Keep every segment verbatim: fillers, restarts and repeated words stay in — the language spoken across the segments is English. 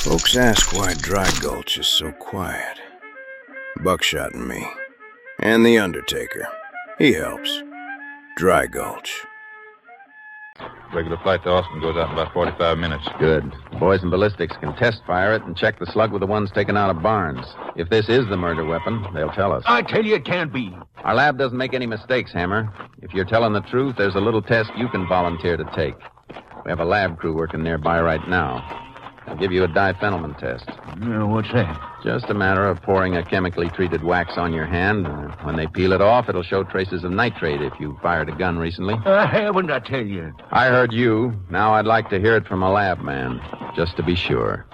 Folks ask why Dry Gulch is so quiet. Buckshot and me. And the Undertaker. He helps. Dry Gulch. Regular flight to Austin goes out in about forty-five minutes. Good. The boys in ballistics can test fire it and check the slug with the ones taken out of Barnes. If this is the murder weapon, they'll tell us. I tell you it can't be. Our lab doesn't make any mistakes, Hammer. If you're telling the truth, there's a little test you can volunteer to take. We have a lab crew working nearby right now. They'll give you a diphenylman test. Uh, what's that? Just a matter of pouring a chemically treated wax on your hand. Uh, when they peel it off, it'll show traces of nitrate if you fired a gun recently. I haven't, I tell you. I heard you. Now I'd like to hear it from a lab man, just to be sure.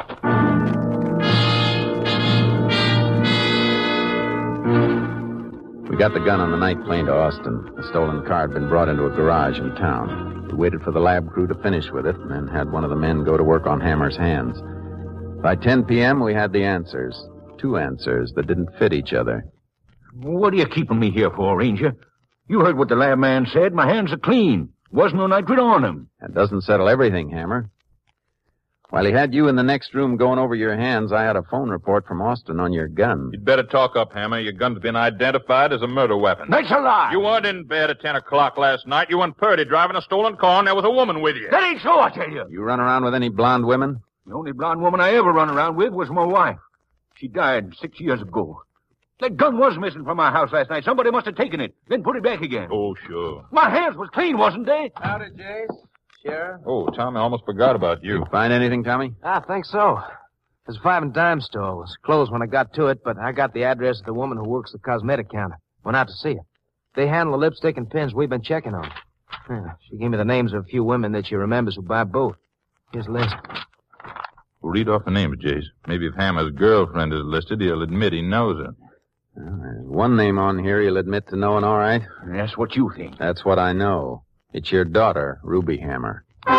We got the gun on the night plane to Austin. The stolen car had been brought into a garage in town. We waited for the lab crew to finish with it and then had one of the men go to work on Hammer's hands. By ten p.m., we had the answers. Two answers that didn't fit each other. What are you keeping me here for, Ranger? You heard what the lab man said. My hands are clean. Wasn't no nitrate on them. That doesn't settle everything, Hammer. While he had you in the next room going over your hands, I had a phone report from Austin on your gun. You'd better talk up, Hammer. Your gun's been identified as a murder weapon. That's a lie. You weren't in bed at ten o'clock last night. You and Purdy driving a stolen car, and there was a woman with you. That ain't so, I tell you. You run around with any blonde women? The only blonde woman I ever run around with was my wife. She died six years ago. That gun was missing from my house last night. Somebody must have taken it, then put it back again. Oh, sure. My hands was clean, wasn't they? Howdy, Jace. Sheriff? Oh, Tommy, I almost forgot about you. You find anything, Tommy? I think so. There's a five and dime store. It was closed when I got to it, but I got the address of the woman who works the cosmetic counter. Went out to see her. They handle the lipstick and pins we've been checking on. Yeah, she gave me the names of a few women that she remembers who buy both. Here's a list. We'll read off the names, Jace. Maybe if Hammer's girlfriend is listed, he'll admit he knows her. Well, there's one name on here you'll admit to knowing, all right? That's what you think. That's what I know. It's your daughter, Ruby Hammer. The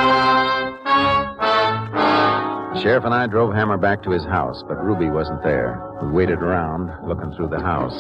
sheriff and I drove Hammer back to his house, but Ruby wasn't there. We waited around, looking through the house.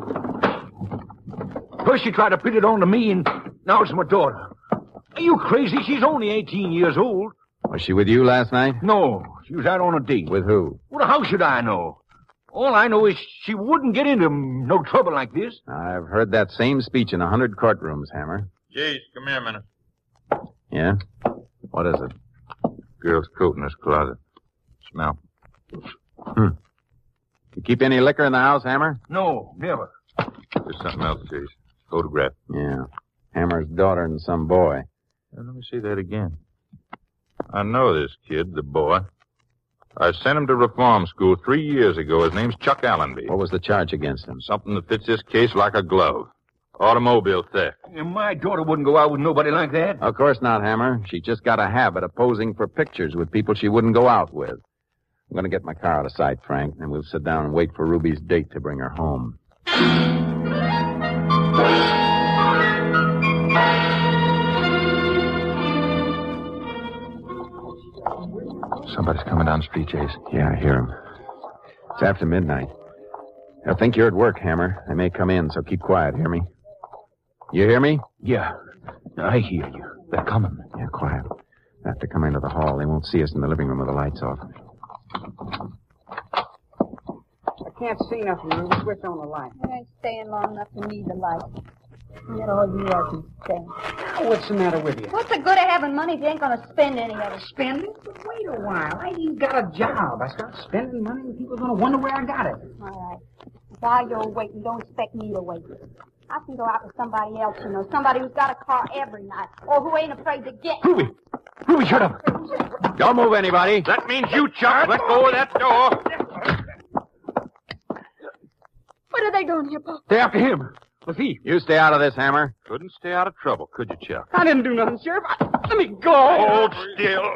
First she tried to pin it on to me, and now it's my daughter. Are you crazy? She's only eighteen years old. Was she with you last night? No, she was out on a date. With who? Well, how should I know? All I know is she wouldn't get into no trouble like this. I've heard that same speech in a hundred courtrooms, Hammer. Jace, come here a minute. Yeah? What is it? Girl's coat in this closet. Smell. Hmm. You keep any liquor in the house, Hammer? No, never. There's something else, Jace. Photograph. Yeah. Hammer's daughter and some boy. Now, let me see that again. I know this kid, the boy. I sent him to reform school three years ago. His name's Chuck Allenby. What was the charge against him? Something that fits this case like a glove. Automobile theft. And my daughter wouldn't go out with nobody like that. Of course not, Hammer. She just got a habit of posing for pictures with people she wouldn't go out with. I'm going to get my car out of sight, Frank, and we'll sit down and wait for Ruby's date to bring her home. Somebody's coming down the street, Jace. Yeah, I hear him. It's after midnight. They'll think you're at work, Hammer. They may come in, so keep quiet, hear me? You hear me? Yeah, I hear you. They're coming. Yeah, quiet. They have to come into the hall. They won't see us in the living room with the lights off. I can't see nothing, Ruby. Switch on the light. I ain't staying long enough to need the light. That's all you are to say. What's the matter with you? What's the good of having money if you ain't going to spend any of it? Spending? But wait a while. I ain't got a job. I start spending money and people are going to wonder where I got it. All right. While you're waiting, don't expect me to wait. I can go out with somebody else, you know, somebody who's got a car every night, or who ain't afraid to get... Ruby! Ruby, shut up! Don't move, anybody. That means you, Chuck. Let go of that door. What are they doing here, Pop? They're after him. The thief. You stay out of this, Hammer. Couldn't stay out of trouble, could you, Chuck? I didn't do nothing, Sheriff. I, let me go. Hold still.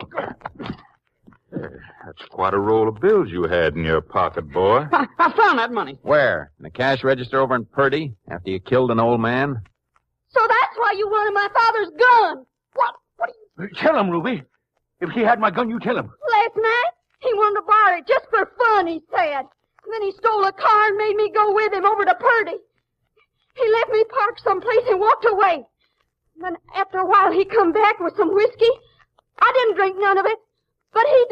That's quite a roll of bills you had in your pocket, boy. I, I found that money. Where? In the cash register over in Purdy? After you killed an old man? So that's why you wanted my father's gun. What? What are you... Tell him, Ruby. If he had my gun, you tell him. Last night, he wanted to borrow it just for fun, he said. And then he stole a car and made me go with him over to Purdy. He left me parked someplace and walked away. And then after a while, he come back with some whiskey. I didn't drink none of it, but he did.